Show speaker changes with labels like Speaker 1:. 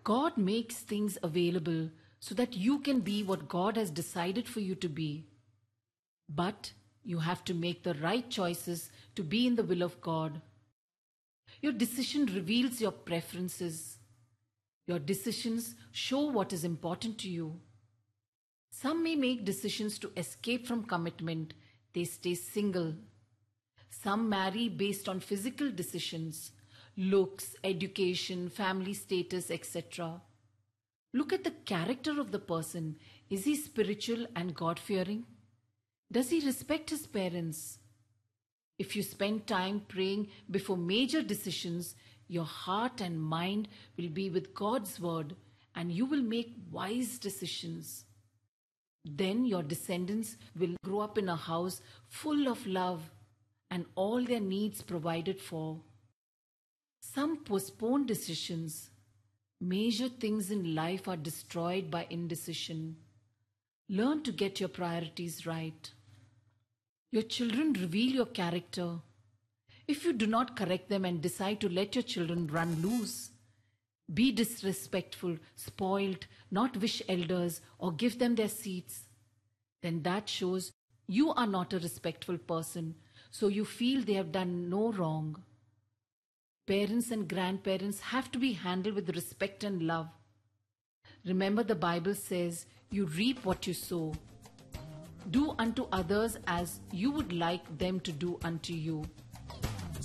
Speaker 1: God makes things available so that you can be what God has decided for you to be. But you have to make the right choices to be in the will of God. Your decision reveals your preferences. Your decisions show what is important to you. Some may make decisions to escape from commitment. They stay single. Some marry based on physical decisions, looks, education, family status, etc. Look at the character of the person. Is he spiritual and God-fearing? Does he respect his parents? If you spend time praying before major decisions, your heart and mind will be with God's word and you will make wise decisions. Then your descendants will grow up in a house full of love and all their needs provided for. Some postpone decisions. Major things in life are destroyed by indecision. Learn to get your priorities right. Your children reveal your character. If you do not correct them and decide to let your children run loose, be disrespectful, spoiled, not wish elders or give them their seats, then that shows you are not a respectful person, so you feel they have done no wrong. Parents and grandparents have to be handled with respect and love. Remember, the Bible says, you reap what you sow. Do unto others as you would like them to do unto you.